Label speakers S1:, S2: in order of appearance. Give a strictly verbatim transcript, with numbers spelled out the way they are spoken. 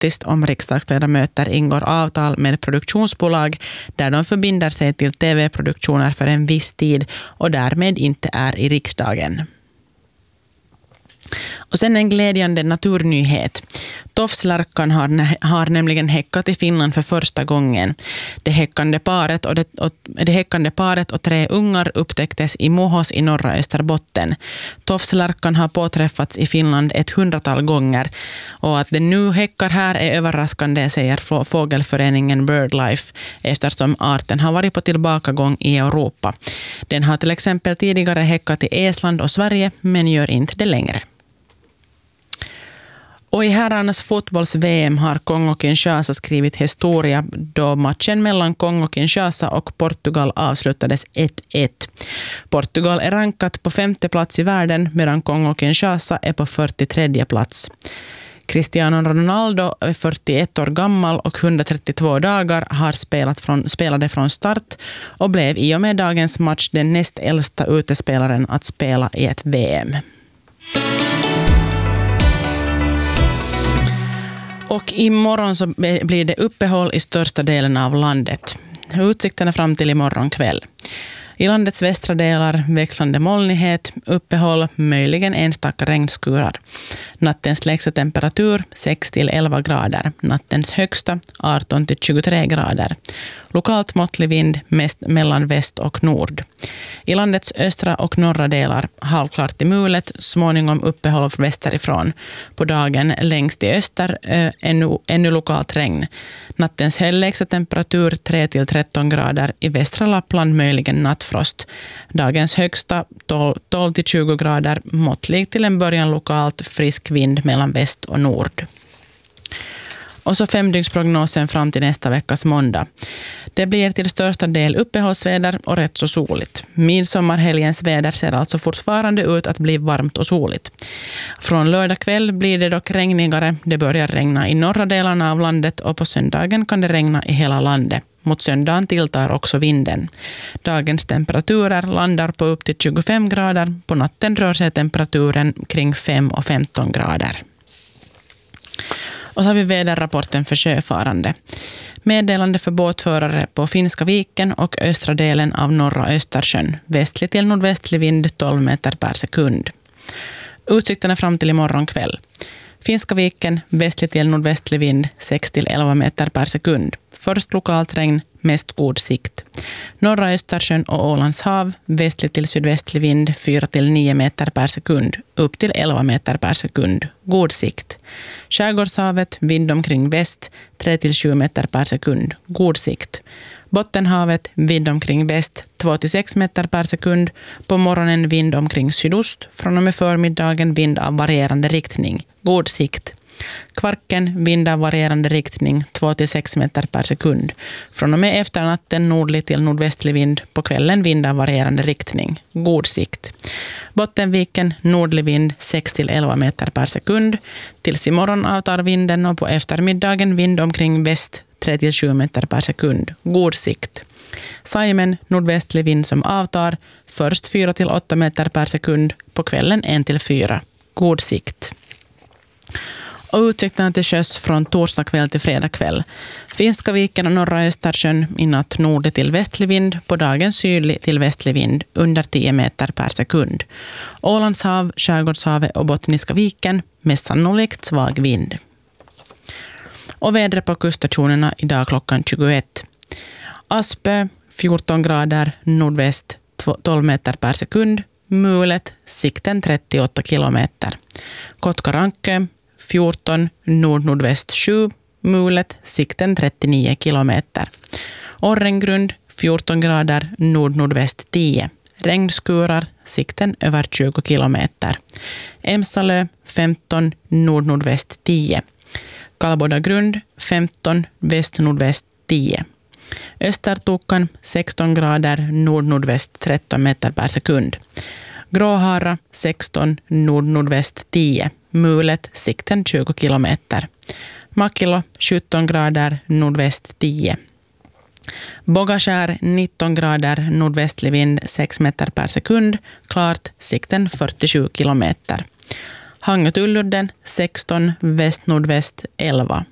S1: automatiskt om riksdagsledamöter ingår avtal med produktionsbolag där de förbinder sig till tv-produktioner för en viss tid och därmed inte är i riksdagen. Och sen en glädjande naturnyhet. Tofslärkan har, har nämligen häckat i Finland för första gången. Det häckande paret och, det, och, det häckande paret och tre ungar upptäcktes i Mohos i norra Österbotten. Tofslärkan har påträffats i Finland ett hundratal gånger och att den nu häckar här är överraskande, säger fågelföreningen BirdLife, eftersom arten har varit på tillbakagång i Europa. Den har till exempel tidigare häckat i Estland och Sverige men gör inte det längre. Och i herrarnas fotbolls-V M har Kongo-Kinshasa skrivit historia då matchen mellan Kongo-Kinshasa och Portugal avslutades ett ett. Portugal är rankat på femte plats i världen medan Kongo-Kinshasa är på fyrtiotredje plats. Cristiano Ronaldo är fyrtioett år gammal och hundratrettiotvå dagar har spelat från, spelade från start och blev i och med dagens match den näst äldsta utespelaren att spela i ett V M. Och imorgon så blir det uppehåll i största delen av landet. Utsikterna fram till imorgon kväll. I landets västra delar växlande molnighet, uppehåll, möjligen enstaka regnskurar. Nattens lägsta temperatur sex till elva grader. Nattens högsta arton till tjugotre grader. Lokalt måttlig vind mest mellan väst och nord. I landets östra och norra delar halvklart i mulet, småningom uppehåll västerifrån. På dagen längst i öster äh, ännu, ännu lokalt regn. Nattens lägsta temperatur tre till tretton grader. I västra Lappland möjligen nattfrost. Dagens högsta tolv till tjugo grader, måttlig till en början lokalt frisk vind mellan väst och nord. Och så femdygnsprognosen fram till nästa veckas måndag. Det blir till största del uppehållsväder och rätt så soligt. Midsommarhelgens väder ser alltså fortfarande ut att bli varmt och soligt. Från lördag kväll blir det dock regnigare. Det börjar regna i norra delarna av landet och på söndagen kan det regna i hela landet. Mot söndagen tilltar också vinden. Dagens temperaturer landar på upp till tjugofem grader. På natten rör sig temperaturen kring fem och femton grader. Och så har vi väderrapporten för sjöfarande. Meddelande för båtförare på Finska viken och östra delen av norra Östersjön. Västlig till nordvästlig vind tolv meter per sekund. Utsikterna fram till imorgon kväll. Finska viken, västlig till nordvästlig vind sex till elva meter per sekund. Först lokalt regn, mest god sikt. Norra Östersjön och Ålands hav, västlig till sydvästlig vind fyra till nio meter per sekund, upp till elva meter per sekund. God sikt. Skärgårdshavet, vind omkring väst, tre till sju meter per sekund. God sikt. Bottenhavet, vind omkring väst, två till sex meter per sekund. På morgonen vind omkring sydost, från och med förmiddagen vind av varierande riktning. God sikt. Kvarken, vind av varierande riktning, två till sex meter per sekund. Från och med efternatten nordlig till nordvästlig vind, på kvällen vind av varierande riktning. God sikt. Bottenviken, nordlig vind, sex till elva meter per sekund. Tills imorgon avtar vinden och på eftermiddagen vind omkring väst, tre till sju meter per sekund. God sikt. Saimen, nordvästlig vind som avtar, först fyra till åtta meter per sekund, på kvällen en till fyra. God sikt. Och utsikterna till sjöss från torsdag kväll till fredag kväll. Finska viken och norra Östersjön i natt nordlig till västlig vind, på dagen sydlig till västlig vind under tio meter per sekund. Ålands hav, Skärgårdshavet och Bottniska viken med sannolikt svag vind. Och vädret på kuststationerna idag klockan tjugoett. Aspö fjorton grader, nordväst tolv meter per sekund. Mulet, sikten trettioåtta kilometer. Kotkarankö fjorton, nord-nordväst sju, mulet, sikten trettionio kilometer. Orrengrund, fjorton grader, nord-nordväst tio. Regnskurar, sikten över tjugo kilometer. Emsalö, femton, nord-nordväst tio. Kalbodagrund, femton, väst-nordväst tio. Östertokan, sexton grader, nord-nordväst tretton meter per sekund. Gråhara, sexton, nord-nordväst tio. Mulet, sikten tjugo kilometer. Makilo, sjutton grader, nordväst tio. Bogaskär, nitton grader, nordvästlig vind sex meter per sekund. Klart, sikten fyrtiosju kilometer. Hangötulludden, sexton, väst-nordväst elva.